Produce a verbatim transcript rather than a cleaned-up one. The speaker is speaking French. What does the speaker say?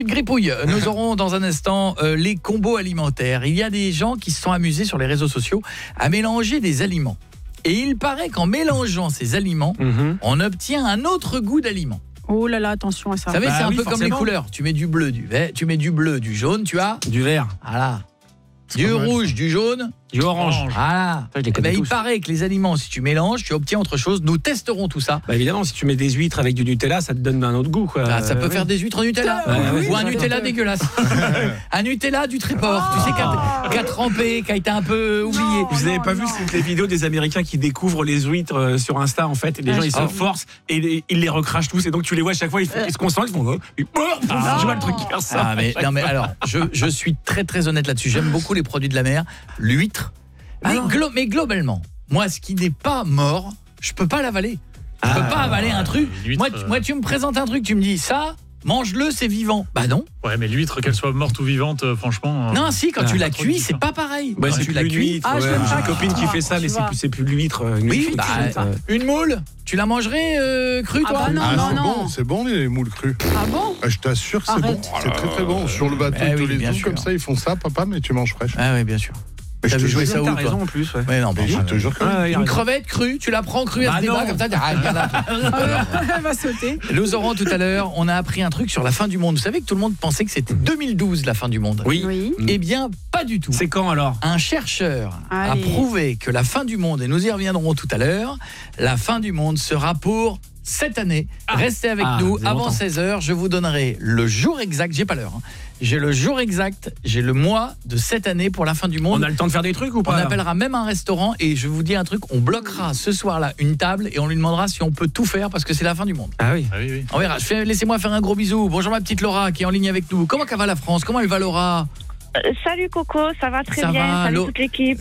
Gripouille, nous aurons dans un instant euh, les combos alimentaires. Il y a des gens qui se sont amusés sur les réseaux sociaux à mélanger des aliments. Et il paraît qu'en mélangeant ces aliments, mmh. on obtient un autre goût d'aliment. Oh là là, attention à ça. Vous savez, bah c'est un oui, peu forcément. comme les couleurs. Tu mets du bleu, du vert, tu mets du bleu, du jaune, tu as Du vert, voilà. Du rouge, du jaune, du orange. voilà. Ça, je les Eh connais ben, il tous. paraît que les aliments, si tu mélanges, tu obtiens autre chose. Nous testerons tout ça. Bah évidemment, si tu mets des huîtres avec du Nutella, ça te donne un autre goût, quoi. Ah, ça peut Euh, faire des huîtres Nutella Ouais, ouais, ou un ouais, Nutella ouais. dégueulasse. Un Nutella du Tréport, tu sais, qui a, qui a trempé, qui a été un peu oublié. Vous n'avez non, pas non. vu toutes les vidéos des Américains qui découvrent les huîtres euh, sur Insta en fait, et les Ah, gens ils je se sais. forcent et les- ils les recrachent tous, et donc tu les vois à chaque fois, ils, font- ils se concentrent, ils font oh, et, oh, Ah. je vois le truc faire ça. Ah, mais, non mais alors, je, je suis très très honnête là-dessus. J'aime beaucoup les produits de la mer, l'huître. Mais, Ah. glo- mais globalement, moi, ce qui n'est pas mort, je peux pas l'avaler. Je peux Ah. pas avaler un truc. l'huître, Moi, tu- moi, tu me présentes un truc, tu me dis ça, mange-le, c'est vivant. Bah non. Ouais, mais l'huître, qu'elle soit morte ou vivante, euh, franchement. Non, si, quand Ah, tu la pas trop cuis, différent. c'est pas pareil. Ouais, Quand c'est tu la plus cuis. l'huître. Ah, je ouais, l'aime j'ai pas. une copine qui fait ça, Tu mais c'est vois. plus, c'est plus l'huître. euh, une Oui, huître bah, frite, euh. une moule, tu la mangerais euh, crue, Ah toi bah non, Ah, non, c'est non. bon, c'est bon les moules crues. Ah bon? Ah, je t'assure que c'est Arrête. bon. C'est très très bon. Sur le bateau, Eh et tous oui, les bien jours sûr. comme ça, ils font ça, papa, mais tu manges fraîche. Ah oui, bien sûr. Mais T'as je te vu jouer jure, ça où, T'as toi raison en plus, ouais. Ouais, non, mais je bah, te jure que Ah, il a une raison. crevette crue, tu la prends crue, elle Bah se débat non. comme ça. Ah, regarde un peu. Elle va sauter. Nous aurons tout à l'heure, on a appris un truc sur la fin du monde. Vous savez que tout le monde pensait que c'était deux mille douze la fin du monde. Oui. Oui. Eh bien, pas du tout. C'est quand alors? Un chercheur Allez. a prouvé que la fin du monde, et nous y reviendrons tout à l'heure, la fin du monde sera pour cette année. Restez avec Ah, nous c'est avant longtemps. seize heures, je vous donnerai le jour exact, j'ai pas l'heure. hein. J'ai le jour exact, j'ai le mois de cette année pour la fin du monde. On a le temps de faire des trucs ou On pas? là appellera même un restaurant et je vous dis un truc, on bloquera ce soir-là une table et on lui demandera si on peut tout faire parce que c'est la fin du monde. Ah oui. Ah oui, oui. On verra. Je fais- Laissez-moi faire un gros bisou. Bonjour ma petite Laura qui est en ligne avec nous. Comment ça va la France? Comment elle va Laura? Euh, salut Coco, ça va très Ça bien. va, Salut Lo- toute l'équipe.